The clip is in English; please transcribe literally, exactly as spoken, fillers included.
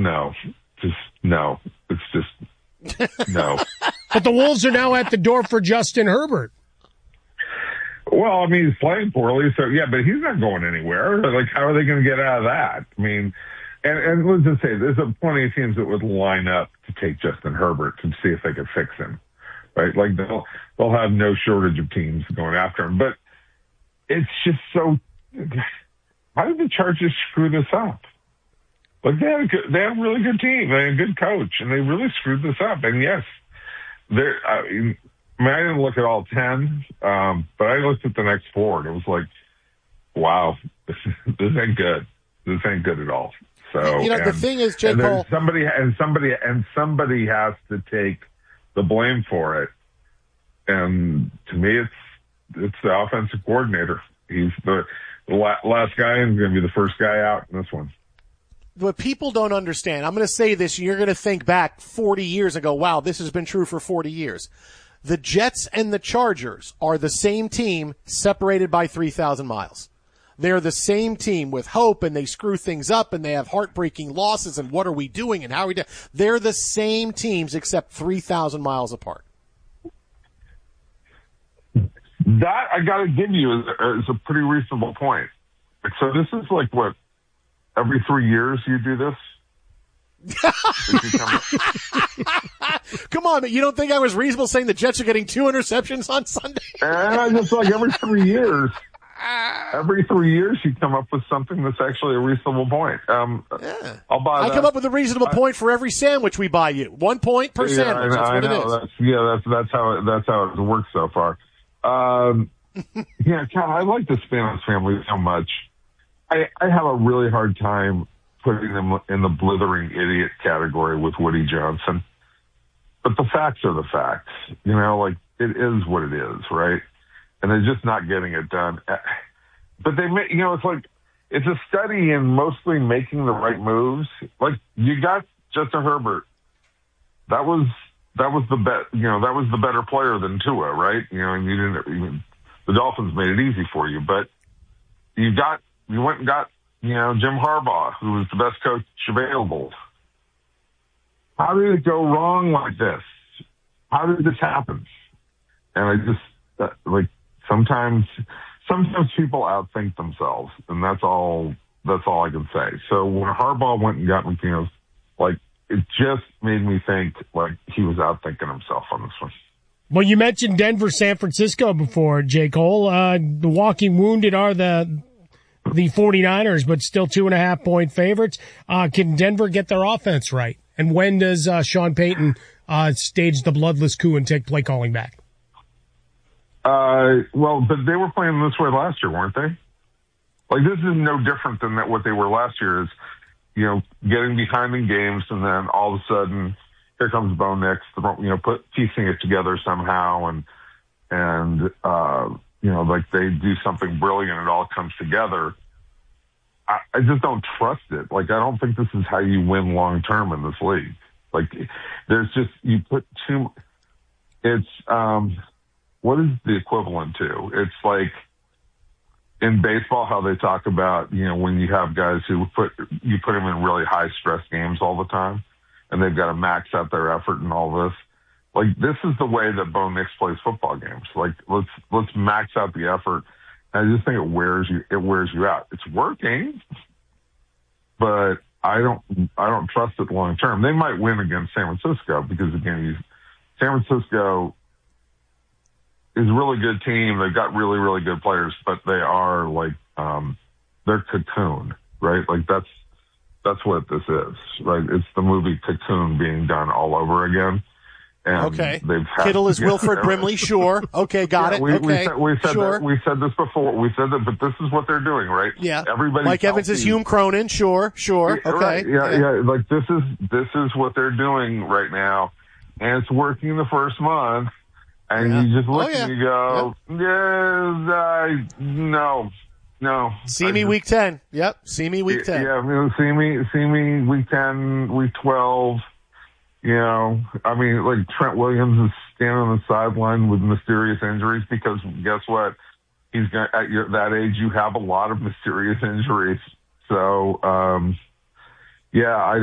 no, just no. It's just no. But the Wolves are now at the door for Justin Herbert. Well, I mean, he's playing poorly, so yeah, but he's not going anywhere. Like, how are they going to get out of that? I mean, and, and let's just say there's a, plenty of teams that would line up to take Justin Herbert to see if they could fix him, right? Like, they'll, they'll have no shortage of teams going after him. But it's just so, how did the Chargers screw this up? Like, they had a good, they had a really good team, they had a good coach, and they really screwed this up. And yes, they're, I mean, I mean, I didn't look at all ten, um, but I looked at the next four, and it was like, wow, this, this ain't good. This ain't good at all. So, you know, and, the thing is, J. Cole, somebody and somebody and somebody has to take the blame for it. And to me, it's it's the offensive coordinator. He's the, the last guy and going to be the first guy out in this one. What people don't understand, I'm going to say this, and you're going to think back forty years and go, wow, this has been true for forty years. The Jets and the Chargers are the same team separated by three thousand miles. They're the same team with hope, and they screw things up, and they have heartbreaking losses, and what are we doing, and how are we doing? They're the same teams except three thousand miles apart. That, I got to give you, is, is a pretty reasonable point. So this is like, what, every three years you do this? Come on, man. You don't think I was reasonable saying the Jets are getting two interceptions on Sunday? And I just like every three years, every three years you come up with something that's actually a reasonable point. Um, yeah. I'll buy I that. come up with a reasonable I, point for every sandwich we buy you. One point per yeah, sandwich. I, That's I what know. it is. That's, yeah, that's that's how it, that's how it works so far. Um, yeah, Cal, I like the Spanos family so much. I I have a really hard time putting them in the blithering idiot category with Woody Johnson. But the facts are the facts. You know, like, it is what it is, right? And they're just not getting it done. But they make, you know, it's like, it's a study in mostly making the right moves. Like, you got Justin Herbert. That was, that was the bet, you know, that was the better player than Tua, right? You know, and you didn't, even, the Dolphins made it easy for you, but you got, you went and got, you know, Jim Harbaugh, who was the best coach available. How did it go wrong like this? How did this happen? And I just, uh, like, sometimes, sometimes people outthink themselves, and that's all, that's all I can say. So when Harbaugh went and got McNeil, like, it just made me think, like, he was outthinking himself on this one. Well, you mentioned Denver, San Francisco before, J. Cole. Uh, the walking wounded are the, the 49ers, but still two and a half point favorites. Uh, can Denver get their offense right? And when does uh, Sean Payton uh, stage the bloodless coup and take play calling back? Uh, well, but they were playing this way last year, weren't they? Like, this is no different than that what they were last year is, you know, getting behind in games and then all of a sudden here comes Bo Nix, you know, put piecing it together somehow and, and, uh, you know, like they do something brilliant and it all comes together. I, I just don't trust it. Like, I don't think this is how you win long term in this league. Like, there's just, you put too, it's, um, what is the equivalent to? It's like in baseball, how they talk about, you know, when you have guys who put, you put them in really high stress games all the time and they've got to max out their effort and all this. Like, this is the way that Bo Nix plays football games. Like, let's, let's max out the effort. I just think it wears you, it wears you out. It's working, but I don't, I don't trust it long term. They might win against San Francisco because, again, you, San Francisco is a really good team. They've got really, really good players, but they are like, um, they're Cocoon, right? Like, that's, that's what this is, right? It's the movie Cocoon being done all over again. And okay. They've had, Kittle is Wilford know, Brimley. Sure. Okay. Got yeah, it. We, okay. we said, we said sure. that, we said this before. We said that, but this is what they're doing, right? Yeah. Everybody. Mike Evans is Hume Cronin. Sure. Sure. Yeah, okay. Right. Yeah, yeah. Yeah. Like, this is, this is what they're doing right now. And it's working the first month. And yeah. you just look oh, yeah. and you go, yeah. yes, I, no, no. See I me just, week ten. Yep. See me week ten. Yeah. I mean, see me, see me week ten, week twelve. You know, I mean, like, Trent Williams is standing on the sideline with mysterious injuries because guess what? He's gonna, at your, that age, you have a lot of mysterious injuries. So, um, yeah, I,